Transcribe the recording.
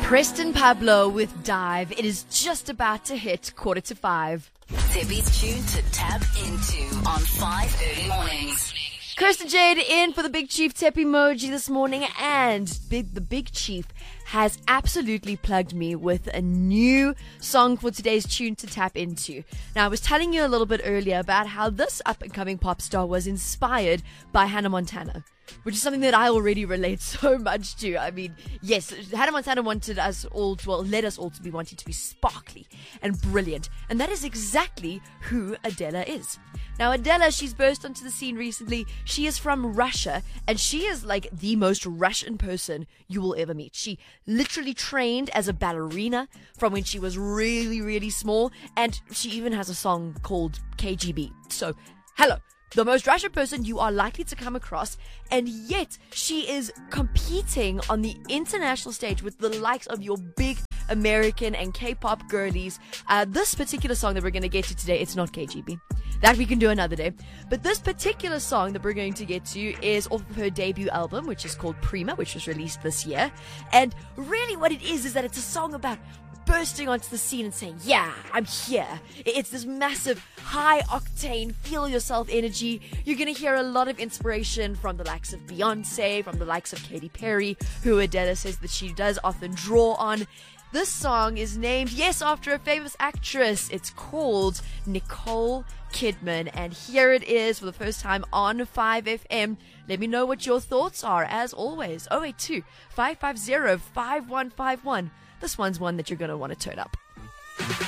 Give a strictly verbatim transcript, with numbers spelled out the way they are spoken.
Preston Pablo with Dive. It is just about to hit quarter to five. Debbie's tune to tap into on five early mornings. Kirsten Jade in for the Big Chief Tep emoji this morning, and big, the Big Chief has absolutely plugged me with a new song for today's tune to tap into. Now, I was telling you a little bit earlier about how this up-and-coming pop star was inspired by Hannah Montana, which is something that I already relate so much to. I mean, yes, Hannah Montana wanted us all to, well, led us all to be wanting to be sparkly and brilliant. And that is exactly who Adele is. Now, Adele, she's burst onto the scene recently. She is from Russia, and she is like the most Russian person you will ever meet. She literally trained as a ballerina from when she was really, really small, and she even has a song called K G B. So, hello. The most Russian person you are likely to come across, and yet she is competing on the international stage with the likes of your big American and K-pop girlies. Uh, this particular song that we're going to get to today, it's not K G B. That we can do another day. But this particular song that we're going to get to is off of her debut album, which is called Prima, which was released this year. And really what it is is that it's a song about bursting onto the scene and saying, yeah, I'm here. It's this massive, high-octane, feel-yourself energy. You're going to hear a lot of inspiration from the likes of Beyonce, from the likes of Katy Perry, who Adele says that she does often draw on. This song is named, yes, after a famous actress. It's called Nicole Kidman, and here it is for the first time on five F M. Let me know what your thoughts are, as always. oh eight two, five five zero, five one five one. This one's one that you're going to want to turn up.